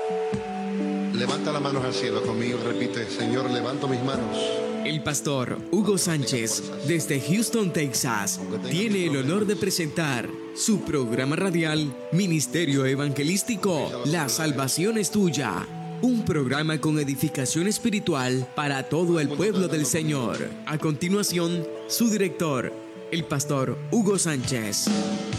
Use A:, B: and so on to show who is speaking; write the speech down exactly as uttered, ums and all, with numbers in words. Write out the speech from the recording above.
A: Levanta las manos al cielo conmigo, repite: Señor, levanto mis manos.
B: El pastor Hugo Sánchez, desde Houston, Texas, tiene el honor de presentar su programa radial Ministerio Evangelístico La Salvación es Tuya. Un programa con edificación espiritual para todo el pueblo del Señor. A continuación, su director, el pastor Hugo Sánchez.